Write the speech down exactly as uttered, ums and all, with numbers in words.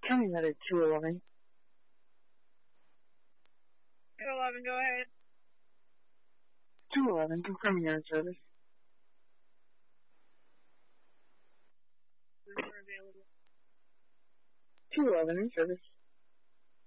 Tell me that at two eleven. two eleven, go ahead. two eleven, confirming your service. We're available. two eleven in service.